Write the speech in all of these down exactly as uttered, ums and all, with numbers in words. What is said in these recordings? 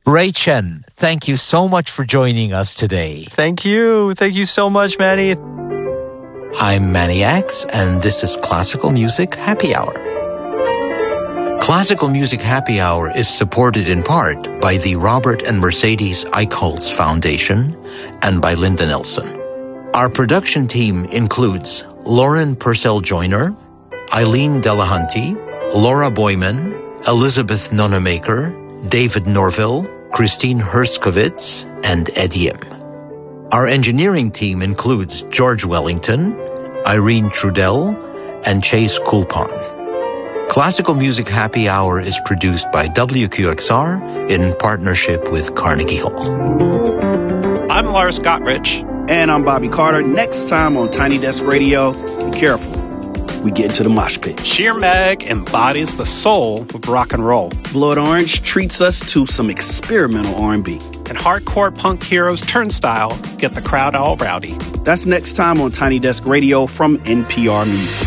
Ray Chen, thank you so much for joining us today. Thank you. Thank you so much, Manny. I'm Manny X, and this is Classical Music Happy Hour. Classical Music Happy Hour is supported in part by the Robert and Mercedes Eichholz Foundation and by Linda Nelson. Our production team includes Lauren Purcell-Joyner, Eileen Delahunty, Laura Boyman, Elizabeth Nonamaker, David Norville, Christine Herskovitz, and Ed Yim. Our engineering team includes George Wellington, Irene Trudell, and Chase Coulpon. Classical Music Happy Hour is produced by W Q X R in partnership with Carnegie Hall. I'm Lars Gottrich. And I'm Bobby Carter. Next time on Tiny Desk Radio, be careful. We get into the mosh pit. Sheer Mag embodies the soul of rock and roll. Blood Orange treats us to some experimental R and B. And hardcore punk heroes Turnstile get the crowd all rowdy. That's next time on Tiny Desk Radio from N P R Music.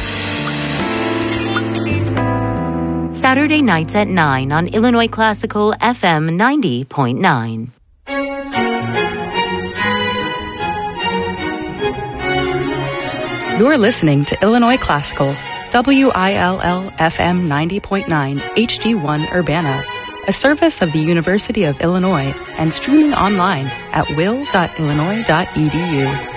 Saturday nights at nine on Illinois Classical F M ninety point nine. You're listening to Illinois Classical, W I L L F M ninety point nine H D one Urbana, a service of the University of Illinois and streaming online at will dot illinois dot e d u.